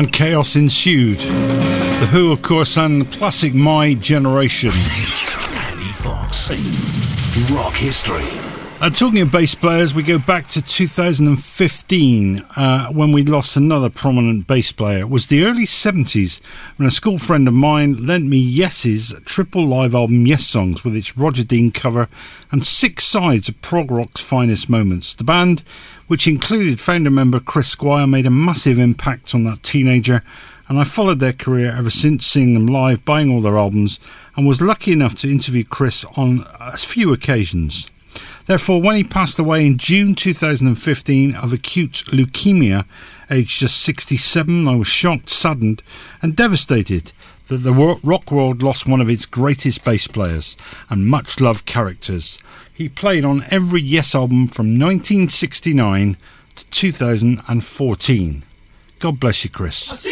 and chaos ensued. The Who, of course, and the classic My Generation. Andy Fox, Rock History. Talking of bass players, we go back to 2015 when we lost another prominent bass player. It was the early 70s when a school friend of mine lent me Yes's triple live album Yes Songs with its Roger Dean cover and 6 sides of prog rock's finest moments. The band, which included founder member Chris Squire, made a massive impact on that teenager, and I followed their career ever since, seeing them live, buying all their albums, and was lucky enough to interview Chris on a few occasions. Therefore, when he passed away in June 2015 of acute leukemia, aged just 67, I was shocked, saddened and devastated that the rock world lost one of its greatest bass players and much-loved characters. He played on every Yes album from 1969 to 2014. God bless you, Chris.